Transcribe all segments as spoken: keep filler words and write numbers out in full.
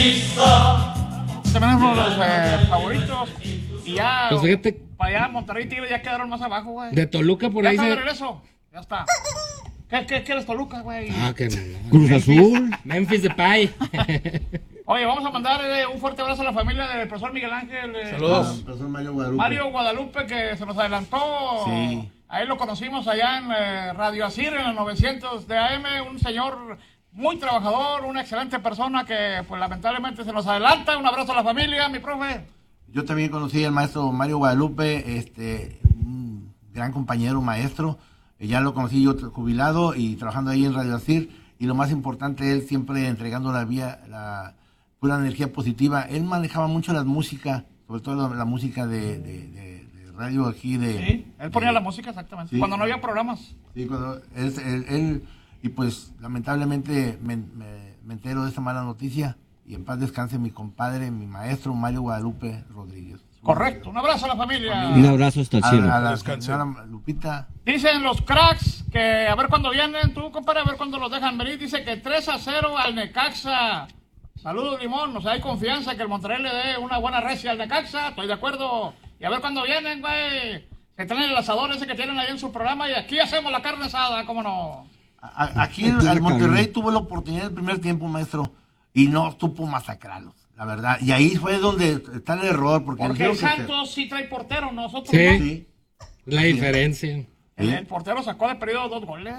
También es uno de los eh, favoritos. Y ya, Pues fíjate, para allá Monterrey y Tigres ya quedaron más abajo, güey. de Toluca por Ya ahí está de se... regreso. Ya está. ¿Qué, qué, qué eres Toluca, güey? Ah, que no. Cruz Azul. Memphis de Pay. Oye, vamos a mandar eh, un fuerte abrazo a la familia del profesor Miguel Ángel. Eh, Saludos. Profesor Mario Guadalupe. Mario Guadalupe, que se nos adelantó. Sí. A él lo conocimos allá en eh, Radio Asir, en los novecientos de A M. Un señor muy trabajador, una excelente persona que, pues, lamentablemente se nos adelanta. Un abrazo a la familia, mi profe. Yo también conocí al maestro Mario Guadalupe, este, un gran compañero maestro. Ya lo conocí yo jubilado y trabajando ahí en Radio Asir. Y lo más importante, él siempre entregando la vía, la pura energía positiva. Él manejaba mucho la música, sobre todo la, la música de, de, de, de radio aquí. De, Sí, él ponía de, la música exactamente, sí. cuando no había programas. Sí, cuando él, él, él- y pues lamentablemente me, me, me entero de esta mala noticia. Y en paz descanse mi compadre, mi maestro Mario Guadalupe Rodríguez. Correcto, un abrazo a la familia. Un abrazo hasta el A, cielo. a la Descanse. señora Lupita. Dicen los cracks que a ver cuándo vienen, tú compadre, a ver cuándo los dejan venir. Dice que tres a cero al Necaxa. Saludos, Limón, o sea, hay confianza que el Monterrey le dé una buena recia al Necaxa, estoy de acuerdo. Y a ver cuándo vienen, güey. Se traen el asador ese que tienen ahí en su programa y aquí hacemos la carne asada, ¿cómo no? A- a- aquí el, el Monterrey tuvo la oportunidad del primer tiempo, maestro, y no supo masacrarlos, la verdad. Y ahí fue donde está el error. Porque, Porque creo el que se- Santos sí trae portero, nosotros Sí. no. Sí. La diferencia. El, el portero sacó de periodo dos goles.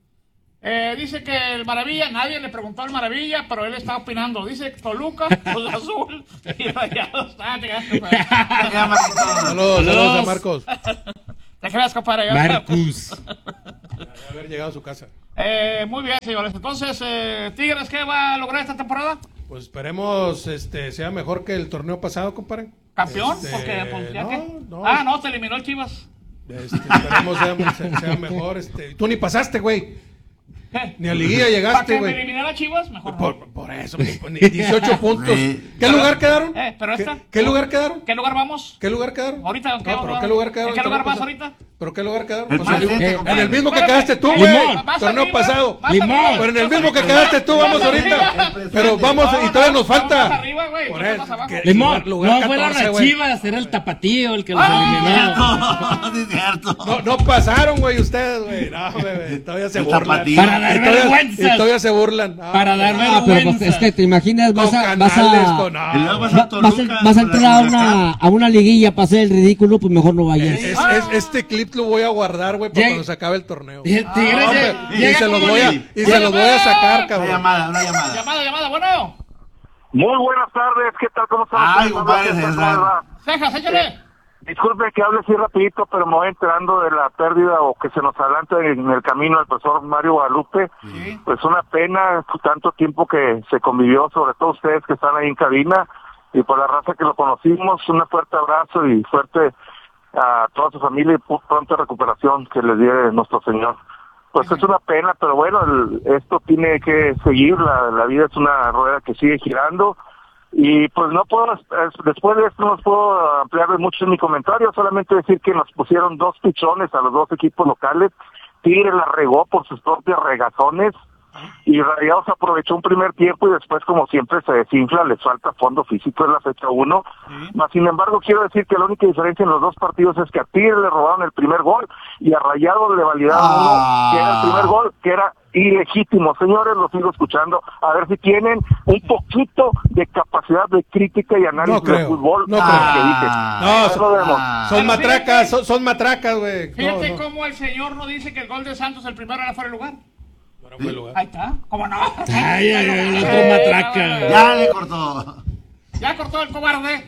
Eh, dice que el Maravilla, nadie le preguntó al Maravilla, pero él está opinando. Dice Toluca, Cruz Azul y Rayados. Ah, te quedas, compadre. Ya, Marquito. Saludos, saludos a Marcos. Te quedas, compadre. Marcus. De haber llegado a su casa. Eh, muy bien, señores. Entonces, eh, Tigres, ¿qué va a lograr esta temporada? Pues esperemos este sea mejor que el torneo pasado, compadre. ¿Campeón? Este, Porque, pues, ya no, que- no. Ah, no, te eliminó el Chivas. Este, esperemos sea, sea- sea mejor. Este, tú ni pasaste, güey. ¿Qué? Ni a liguilla ¿Para llegaste, que me güey. eliminara Chivas? Mejor no. Por, por eso, pues, ni dieciocho puntos. Sí. ¿Qué lugar quedaron? Eh, pero ¿Qué, esta- ¿Qué lugar quedaron? ¿Qué lugar vamos? ¿Qué lugar quedaron? Ahorita, ¿en qué No, pero lugar? ¿qué lugar quedaron? ¿En qué lugar ¿Torneo vas pasado? ahorita? ¿Pero qué lugar quedaron? El Pues en, el, presente, en compadre. el mismo que Espérame, quedaste tú, eh, güey. más Torneo arriba, pasado. más Limón. arriba, Pero en el más mismo que arriba. quedaste tú, vamos Más ahorita. arriba. Pero vamos, y todavía nos Vamos falta. arriba, güey, Por tú eso, estás abajo. que- Limón, lugar- lugar no fueron catorce, las güey. Chivas, era el tapatío el que los Ah, eliminó. Sí, es cierto. No, no pasaron, güey, ustedes, güey. No, güey, todavía se El burlan. tapatío. Para dar Y todavía, vergüenzas. y todavía se burlan. No, Para dar Ah, pero pues, es que te imaginas, vas con a, vas canales, a, con... Y luego no. vas va- a Toluca. vas a, vas a con la entrar a Coca-Cola. una, a una liguilla para hacer el ridículo, pues mejor no vayas. Es- es- este clip lo voy a guardar, güey, para Llega- cuando se acabe el torneo. Y el Tigres Ah, lle- hombre, Y llega se los como voy a, ni- y se los voy a sacar, Una cabrón. llamada, una llamada. Llamada, llamada, bueno. Muy buenas tardes, ¿qué tal? ¿Cómo están? Ay, ¿Cómo compadre, están? César. ¿Cómo va? Cejas, échale. Disculpe que hable así rapidito, pero me voy enterando de la pérdida o que se nos adelanta en el camino al profesor Mario Guadalupe. Sí. Pues una pena, tanto tiempo que se convivió, sobre todo ustedes que están ahí en cabina, y por la raza que lo conocimos, un fuerte abrazo y fuerte a toda su familia y pu- pronta recuperación que les dé nuestro Señor. Pues es una pena, pero bueno, el- esto tiene que seguir, la, la vida es una rueda que sigue girando, y pues no puedo, es- después de esto no puedo ampliar mucho en mi comentario, solamente decir que nos pusieron dos pichones a los dos equipos locales, Tigre la regó por sus propias regazones, y Rayados aprovechó un primer tiempo y después, como siempre, se desinfla, les falta fondo físico, es la fecha uno. Mas, sin embargo, quiero decir que la única diferencia en los dos partidos es que a Tigre le robaron el primer gol y a Rayados le validaron Ah. uno, que era el primer gol, que era ilegítimo. Señores, lo sigo escuchando, a ver si tienen un poquito de capacidad de crítica y análisis No creo, de fútbol. no para creo. que dicen. Ah. No, Ahí lo vemos. Ah. Son Pero matracas, fíjate- son, son matracas, güey. No, Fíjate no. cómo el señor no dice que el gol de Santos, el primero, era fuera de lugar. No fue el lugar. Ahí está. ¿Cómo no? Ay, ay, ay, el otro Eh, matraca. Ya le cortó. Ya cortó el cobarde.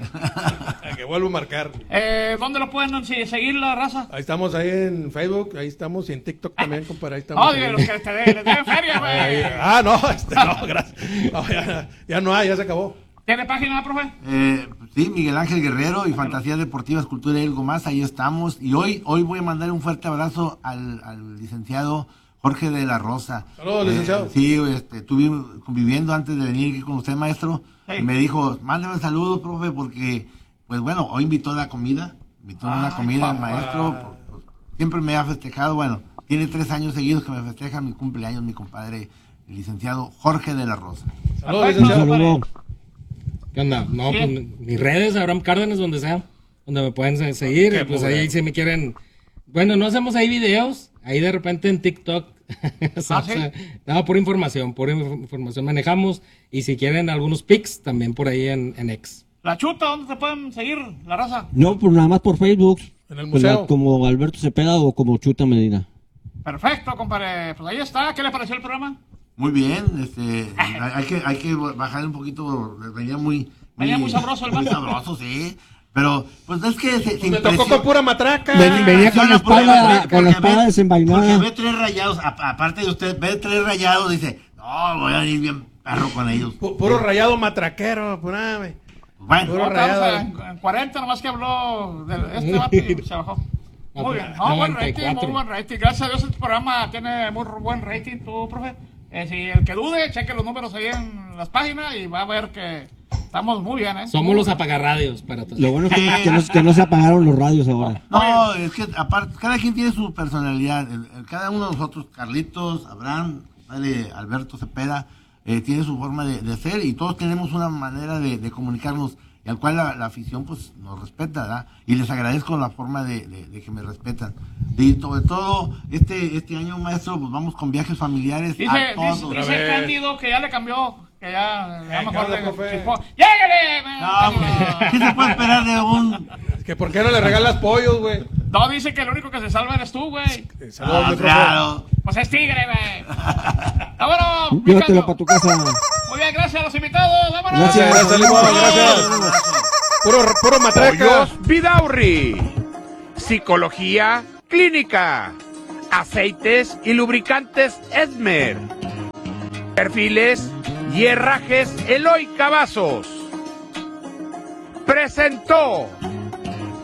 Que vuelvo a marcar. Eh, ¿Dónde lo pueden sí, seguir la raza? Ahí estamos, ahí en Facebook, ahí estamos, y en TikTok también, compadre, ahí estamos. No, digo, los que te de- les deben feria, Ahí- güey. Ah, no, este, no, gracias. No, ya, ya no hay, ya se acabó. ¿Tiene página, profe? Eh, sí, Miguel Ángel Guerrero y Fantasías Deportivas, Cultura y algo más, ahí estamos. Y hoy hoy voy a mandar un fuerte abrazo al, al licenciado Jorge de la Rosa. Saludos, licenciado. Sí, este, estuve conviviendo antes de venir aquí con usted, maestro. Sí. Y me dijo, mándame saludos, profe, porque, pues bueno, hoy invitó a la comida. Invitó a una Ay, comida el papá. maestro. Pues, pues, siempre me ha festejado, bueno, tiene tres años seguidos que me festeja mi cumpleaños, mi compadre, el licenciado Jorge de la Rosa. Saludos, Perfecto. licenciado. Saludos. ¿Qué onda? No, Sí. pues mis redes, Abraham Cárdenas, donde sea, donde me pueden se- seguir. Qué Y pues mugre. ahí si me quieren. Bueno, no hacemos ahí videos, ahí de repente en TikTok. O sea, ¿Ah, sí? No, pura información, pura inf- información manejamos. Y si quieren algunos pics, también por ahí en, en X. La chuta, ¿dónde te pueden seguir la raza? No, pues nada más por Facebook. En el Pues la- museo. como Alberto Cepeda o como Chuta Medina. Perfecto, compadre. Pues ahí está. ¿Qué le pareció el programa? Muy bien, este, hay hay que, hay que bajar un poquito, venía muy... Venía muy sabroso el Muy vato. sabroso, sí. Pero, pues es que se, se Me tocó impresiona- con pura matraca. Ven- venía con la Impresiona, porque espada, ve- con la porque espada ve- desenvainada. Porque ve tres rayados, a- aparte de usted, ve tres rayados, dice, no, voy a ir bien perro con ellos. Pu- Puro rayado matraquero, pura, güey. Bueno, Puro No, estamos rayado. en, en cuarenta, nomás que habló de este vato y se bajó. Muy bien. No, buen noventa y rating, cuatro. muy buen rating. Gracias a Dios este programa tiene muy buen rating, tú, profe. Eh, si el que dude, cheque los números ahí en las páginas y va a ver que estamos muy bien, ¿eh? Somos los apagarradios para todos. Lo bueno es que, que no, que no se apagaron los radios ahora. no, es que aparte, cada quien tiene su personalidad. El- el- cada uno de nosotros, Carlitos, Abraham, compadre Alberto Cepeda, eh, tiene su forma de, de ser y todos tenemos una manera de, de comunicarnos y al cual la, la afición pues nos respeta, ¿verdad? Y les agradezco la forma de, de- de que me respetan. Y sobre todo, este este año, maestro, pues vamos con viajes familiares Dice, a todos. dice, dice vez. Cándido que ya le cambió, que ya, ya Eh, mejor ¿qué onda, le profe? chifó. ¡Llégale! man, No, pues, ¿qué se puede esperar de un...? Que por qué no le regalas pollos, güey. No, dice que el único que se salva eres tú, güey. Eh, Saludos, Ah, mi profe. claro. Pues es tigre, güey. Vámonos, mi Llévatelo Cándido. para tu casa. Muy bien, gracias a los invitados. Vámonos. Gracias. Gracias, Limón, gracias. Puro, puro matraca. Pollos Vidaurri. Psicología clínica. Aceites y lubricantes Esmer. Perfiles y herrajes Eloy Cavazos. Presentó